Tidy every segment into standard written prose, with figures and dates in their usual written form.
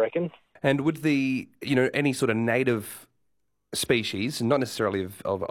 reckon. And would any sort of native species, not necessarily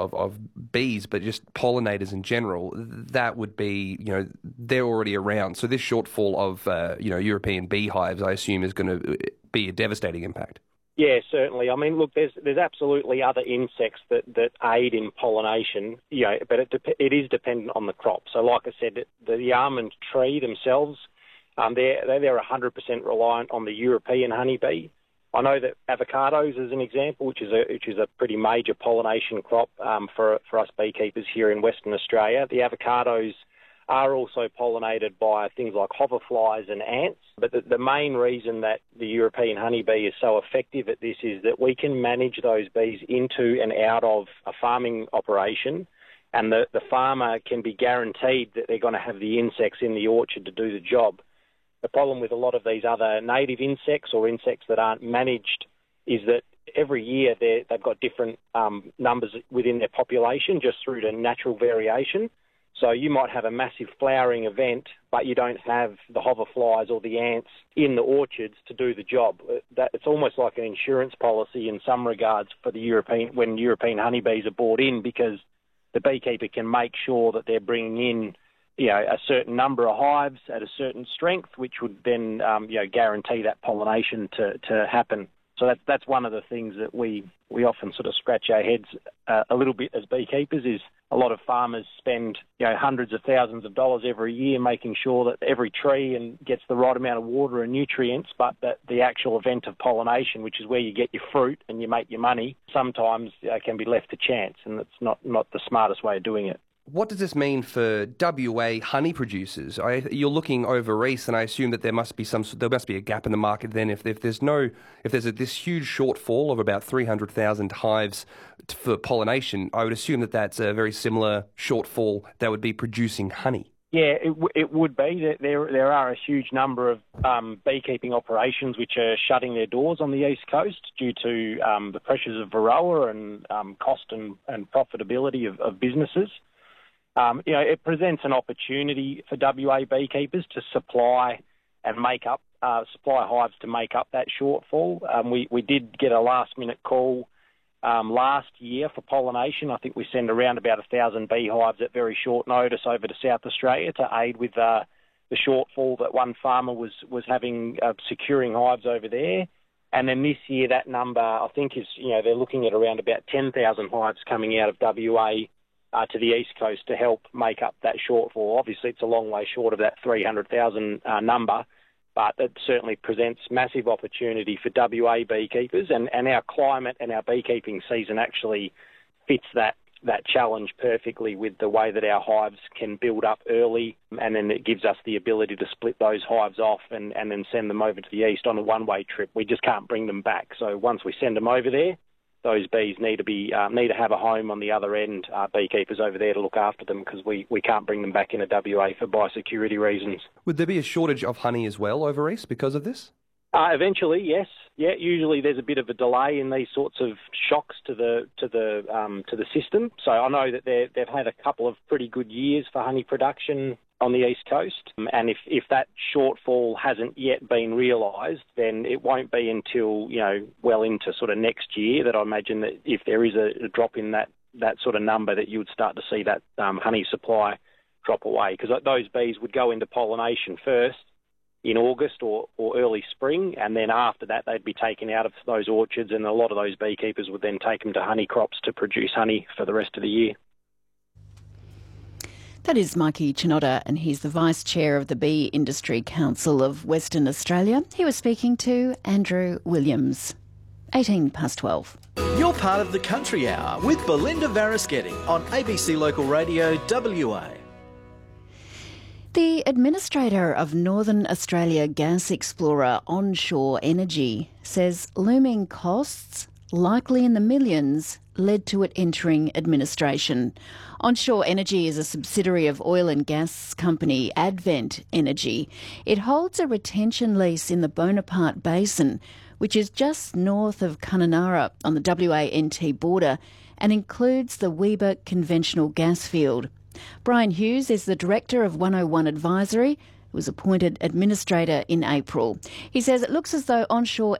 of bees, but just pollinators in general, that would be, they're already around. So this shortfall of, European beehives, I assume, is going to be a devastating impact. Yeah, certainly. I mean, look, there's absolutely other insects that aid in pollination, but it is dependent on the crop. So like I said, the almond tree themselves, they're 100% reliant on the European honeybee. I know that avocados, as an example, which is a pretty major pollination crop for us beekeepers here in Western Australia, the avocados are also pollinated by things like hoverflies and ants. But the main reason that the European honeybee is so effective at this is that we can manage those bees into and out of a farming operation, and the farmer can be guaranteed that they're going to have the insects in the orchard to do the job. The problem with a lot of these other native insects or insects that aren't managed is that every year they've got different numbers within their population just through to natural variation. So you might have a massive flowering event, but you don't have the hoverflies or the ants in the orchards to do the job. It's almost like an insurance policy in some regards for when European honeybees are brought in, because the beekeeper can make sure that they're bringing in a certain number of hives at a certain strength, which would then, guarantee that pollination to happen. So that's one of the things that we often sort of scratch our heads a little bit as beekeepers. Is a lot of farmers spend hundreds of thousands of dollars every year making sure that every tree gets the right amount of water and nutrients, but that the actual event of pollination, which is where you get your fruit and you make your money, sometimes can be left to chance, and it's not the smartest way of doing it. What does this mean for WA honey producers? You're looking over east, and I assume that there must be a gap in the market. Then, if there's this huge shortfall of about 300,000 hives for pollination, I would assume that that's a very similar shortfall that would be producing honey. Yeah, it would be. There are a huge number of beekeeping operations which are shutting their doors on the East Coast due to the pressures of Varroa and cost and profitability of businesses. It presents an opportunity for WA beekeepers to supply hives to make up that shortfall. We did get a last-minute call last year for pollination. I think we sent around about 1,000 beehives at very short notice over to South Australia to aid with the shortfall that one farmer was having securing hives over there. And then this year, that number, I think, is, they're looking at around about 10,000 hives coming out of WA to the East Coast to help make up that shortfall. Obviously, it's a long way short of that 300,000 number, but it certainly presents massive opportunity for WA beekeepers, and our climate and our beekeeping season actually fits that challenge perfectly with the way that our hives can build up early, and then it gives us the ability to split those hives off and then send them over to the east on a one-way trip. We just can't bring them back. So once we send them over there, those bees need to have a home on the other end, beekeepers over there to look after them, because we can't bring them back into WA for biosecurity reasons. Would there be a shortage of honey as well over east because of this? Eventually, yes. Yeah, usually there's a bit of a delay in these sorts of shocks to the system. So I know that they've had a couple of pretty good years for honey production on the East Coast, and if that shortfall hasn't yet been realised, then it won't be until well into sort of next year that I imagine that if there is a drop in that sort of number, that you would start to see that honey supply drop away, because those bees would go into pollination first in August or early spring, and then after that they'd be taken out of those orchards, and a lot of those beekeepers would then take them to honey crops to produce honey for the rest of the year. That is Mikey Chinotta, and he's the Vice Chair of the Bee Industry Council of Western Australia. He was speaking to Andrew Williams. 12:18. You're part of the Country Hour with Belinda Varaschetti on ABC Local Radio WA. The administrator of Northern Australia gas explorer Onshore Energy says looming costs, likely in the millions, led to it entering administration. Onshore Energy is a subsidiary of oil and gas company Advent Energy. It holds a retention lease in the Bonaparte Basin, which is just north of Kununurra on the WA-NT border, and includes the Weber conventional gas field. Brian Hughes is the director of 101 Advisory, who was appointed administrator in April. He says it looks as though Onshore